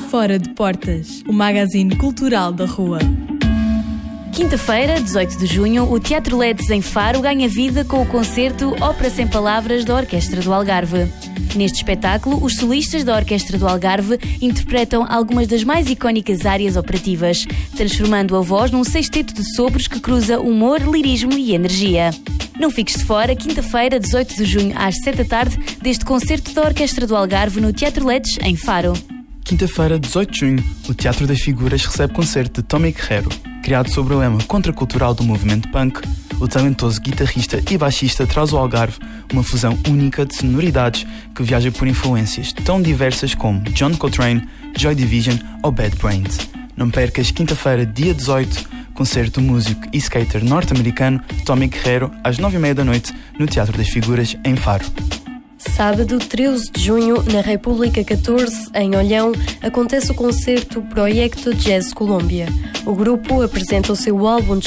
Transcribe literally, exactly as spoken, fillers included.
Fora de Portas, o magazine cultural da rua. Quinta-feira, dezoito de junho, o Teatro L E Ds em Faro ganha vida com o concerto Ópera Sem Palavras da Orquestra do Algarve. Neste espetáculo, os solistas da Orquestra do Algarve interpretam algumas das mais icónicas áreas operativas, transformando a voz num sexteto de sopros que cruza humor, lirismo e energia. Não fiques de fora, quinta-feira, dezoito de junho, às sete da tarde, deste concerto da Orquestra do Algarve no Teatro L E Ds em Faro. Quinta-feira, dezoito de junho, o Teatro das Figuras recebe concerto de Tommy Guerreiro. Criado sob o lema contracultural do movimento punk, o talentoso guitarrista e baixista traz ao Algarve uma fusão única de sonoridades que viaja por influências tão diversas como John Coltrane, Joy Division ou Bad Brains. Não percas, quinta-feira, dia dezoito, concerto do músico e skater norte-americano Tommy Guerreiro, às nove e meia da noite, no Teatro das Figuras, em Faro. Sábado, treze de junho, na República catorze, em Olhão, acontece o concerto Proyecto Jazz Colômbia. O grupo apresenta o seu álbum de